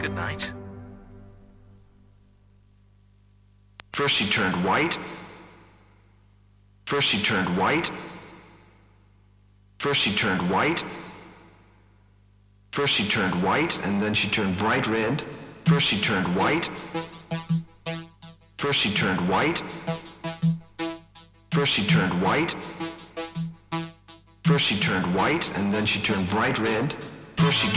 Good night. First she turned white. First she turned white. First she turned white. First she turned white, and then she turned bright red. First she turned white. First she turned white. First she turned white. First she turned white, and then she turned bright red. First she